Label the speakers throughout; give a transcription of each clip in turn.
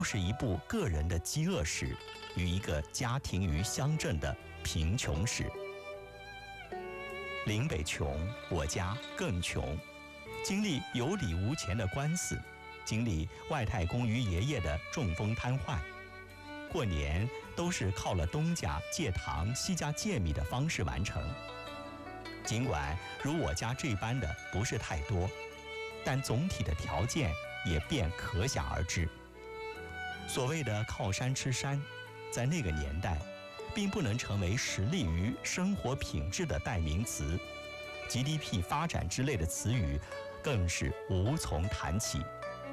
Speaker 1: 是一部个人的饥饿史与一个家庭与乡镇的贫穷史。岭北穷，我家更穷，经历有理无钱的官司，经历外太公与爷爷的中风瘫痪，过年都是靠了东家借糖西家借米的方式完成。尽管如我家这般的不是太多，但总体的条件也便可想而知。所谓的靠山吃山，在那个年代并不能成为实力于生活品质的代名词， GDP 发展之类的词语更是无从谈起。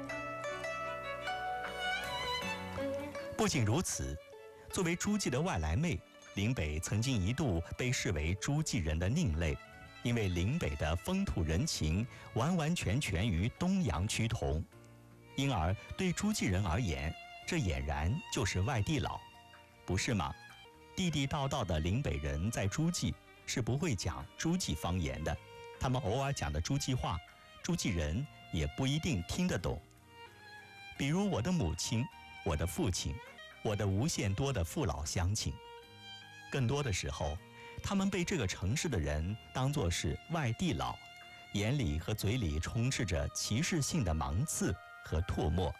Speaker 1: 不仅如此，作为诸暨的外来妹，岭北曾经一度被视为诸暨人的另类，因为岭北的风土人情完完全全与东洋趋同，因而对诸暨人而言，这俨然就是外地佬，不是吗？地地道道的岭北人在诸暨是不会讲诸暨方言的，他们偶尔讲的诸暨话，诸暨人也不一定听得懂。比如我的母亲、我的父亲、我的无限多的父老乡亲，更多的时候，他们被这个城市的人当作是外地佬，眼里和嘴里充斥着歧视性的芒刺和唾沫。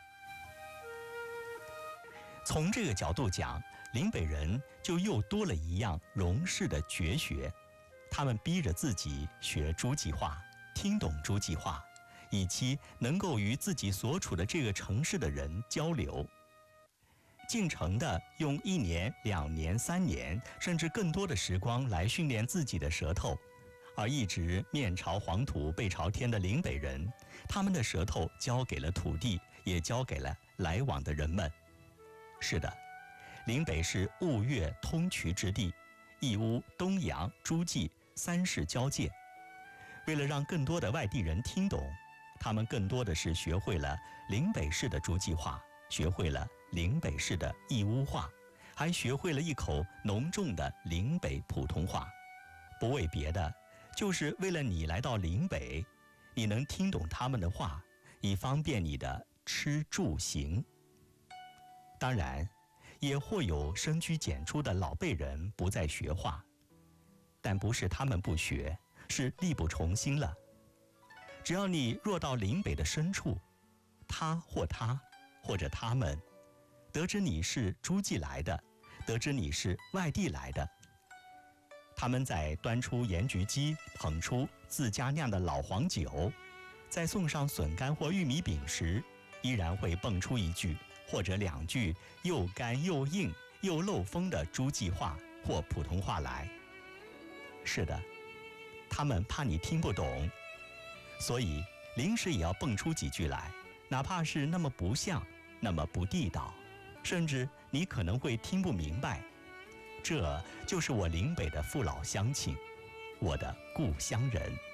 Speaker 1: 从这个角度讲，岭北人就又多了一样荣氏的绝学，他们逼着自己学诸暨话，听懂诸暨话，以期能够与自己所处的这个城市的人交流。进城的用1年、2年、3年，甚至更多的时光来训练自己的舌头，而一直面朝黄土背朝天的岭北人，他们的舌头交给了土地，也交给了来往的人们。是的，岭北是雾越通衢之地，义乌、东阳、诸暨3市交界。为了让更多的外地人听懂，他们更多的是学会了岭北市的诸暨话，学会了岭北市的义乌话，还学会了一口浓重的岭北普通话。不为别的，就是为了你来到岭北，你能听懂他们的话，以方便你的吃住行。当然，也或有深居简出的老辈人不再学话，但不是他们不学，是力不从心了。只要你若到岭北的深处，他或者他们得知你是诸暨来的，得知你是外地来的，他们在端出盐焗鸡，捧出自家酿的老黄酒，在送上笋干或玉米饼时，依然会蹦出一句或者2句又干又硬又漏风的诸暨话或普通话来。是的，他们怕你听不懂，所以临时也要蹦出几句来，哪怕是那么不像，那么不地道，甚至你可能会听不明白。这就是我岭北的父老乡亲，我的故乡人。